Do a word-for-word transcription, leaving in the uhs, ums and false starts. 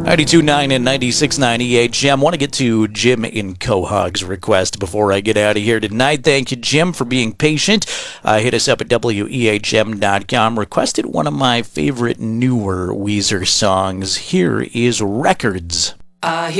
ninety-two point nine and ninety-six point nine E H M. Want to get to Jim in Quahog's request before I get out of here tonight. Thank you, Jim, for being patient. Uh, hit us up at W E H M dot com. Requested one of my favorite newer Weezer songs. Here is Records. I